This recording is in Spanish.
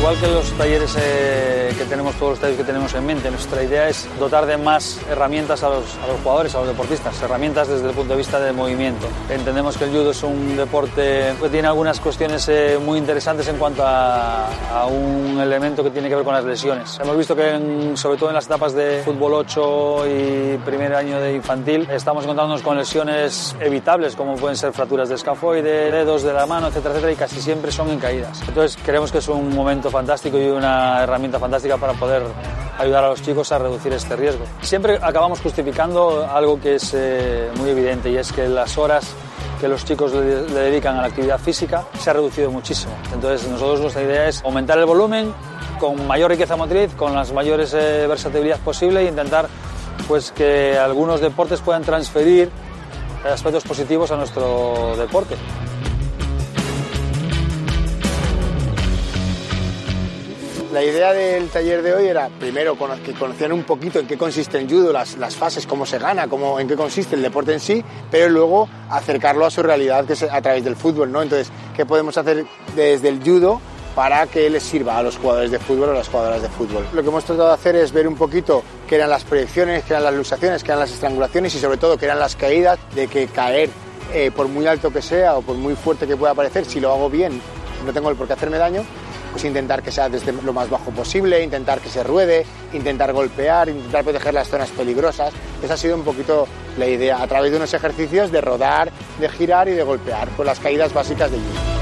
Igual que los talleres que tenemos, todos los talleres que tenemos en mente, nuestra idea es dotar de más herramientas a los jugadores, a los deportistas, herramientas desde el punto de vista del movimiento. Entendemos que el judo es un deporte que tiene algunas cuestiones muy interesantes en cuanto a un elemento que tiene que ver con las lesiones. Hemos visto que sobre todo en las etapas de fútbol 8 y primer año de infantil estamos encontrándonos con lesiones evitables, como pueden ser fracturas de escafoide, dedos de la mano, etcétera, etcétera, y casi siempre son en caídas. Entonces creemos que es un momento fantástico y una herramienta fantástica para poder ayudar a los chicos a reducir este riesgo. Siempre acabamos justificando algo que es muy evidente, y es que las horas que los chicos le dedican a la actividad física se ha reducido muchísimo. Entonces nosotros nuestra idea es aumentar el volumen con mayor riqueza motriz, con las mayores versatilidad posible, e intentar pues que algunos deportes puedan transferir aspectos positivos a nuestro deporte. La idea del taller de hoy era, primero, que conocieran un poquito en qué consiste el judo, las fases, cómo se gana, en qué consiste el deporte en sí, pero luego acercarlo a su realidad, que es a través del fútbol, ¿no? Entonces, ¿qué podemos hacer desde el judo para que les sirva a los jugadores de fútbol o a las jugadoras de fútbol? Lo que hemos tratado de hacer es ver un poquito qué eran las proyecciones, qué eran las luxaciones, qué eran las estrangulaciones y sobre todo qué eran las caídas, de que caer, por muy alto que sea o por muy fuerte que pueda parecer, si lo hago bien, no tengo el por qué hacerme daño, pues intentar que sea desde lo más bajo posible, intentar que se ruede, intentar golpear, intentar proteger las zonas peligrosas. Esa ha sido un poquito la idea, a través de unos ejercicios de rodar, de girar y de golpear, con las caídas básicas de judo.